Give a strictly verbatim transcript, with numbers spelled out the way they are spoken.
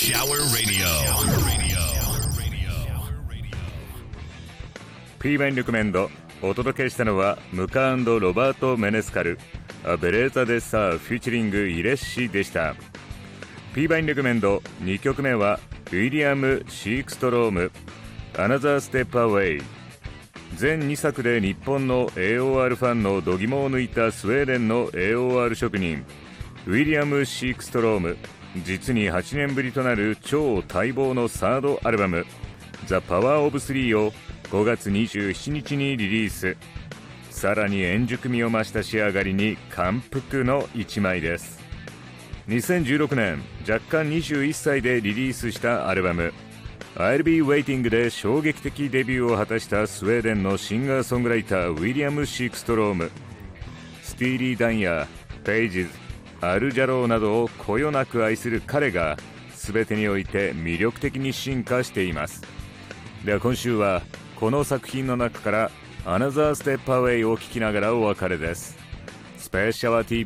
Shower Radio. P バインレコメンドお届けしたのはムカ&ロバート・メネスカルアベレーザ・デ・サーフューチャリングイレッシでした。 P バインレコメンドにきょくめはウィリアム・シークストローム Another Step Away。 全にさくで日本の エーオーアール ファンの度肝を抜いたスウェーデンの エーオーアール 職人ウィリアム・シークストローム、実にはちねんぶりとなる超待望のサードアルバム The Power of Three をごがつにじゅうしちにちにリリース。さらに円熟味を増した仕上がりに感服の一枚です。にせんじゅうろくねん若干にじゅういっさいでリリースしたアルバム I'll Be Waiting で衝撃的デビューを果たしたスウェーデンのシンガーソングライターウィリアム・シークストローム。スティーリー・ダンやペイジズ、アルジャローなどをこよなく愛する彼が全てにおいて魅力的に進化しています。では今週はこの作品の中から Another Step Away を聴きながらお別れです。スペシャル ティーブイ